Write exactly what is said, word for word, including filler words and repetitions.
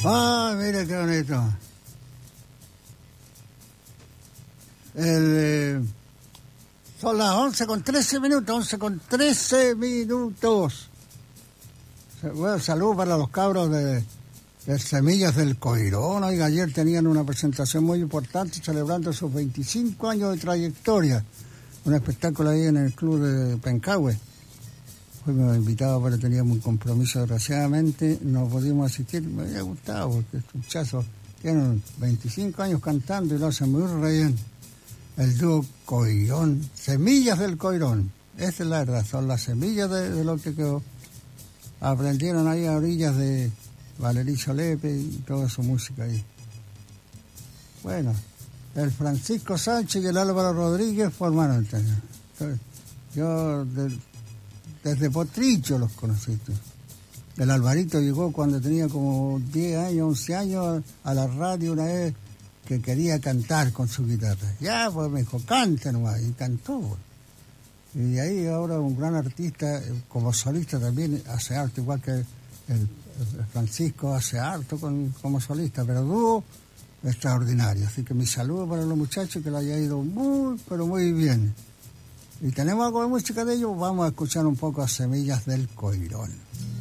Ah, mire qué bonito. El, eh, son las once con trece minutos, once con trece minutos. Bueno, salud para los cabros de, de Semillas del Coirón. Oiga, ayer tenían una presentación muy importante celebrando sus veinticinco años de trayectoria. Un espectáculo ahí en el club de Pencahue. Fuimos invitados, pero teníamos un compromiso, desgraciadamente no pudimos asistir. Me había gustado porque estos muchachos tienen veinticinco años cantando y lo hacen muy re bien. El dúo Coirón, Semillas del Coirón. Esa es la verdad, son las semillas de, de lo que quedó. Aprendieron ahí a orillas de Valerio Lepe y toda su música ahí. Bueno, el Francisco Sánchez y el Álvaro Rodríguez formaron. Entonces, yo de, desde Potrillo los conocí. El Alvarito llegó cuando tenía como diez años, once años a la radio una vez que quería cantar con su guitarra. Ya, pues me dijo, canta nomás, y cantó. Pues. Y de ahí ahora un gran artista, como solista también, hace arte, igual que el, el Francisco hace harto con, como solista, pero dúo extraordinario. Así que mi saludo para los muchachos, que lo haya ido muy, pero muy bien. Y tenemos algo de música de ellos, vamos a escuchar un poco a Semillas del Coirón.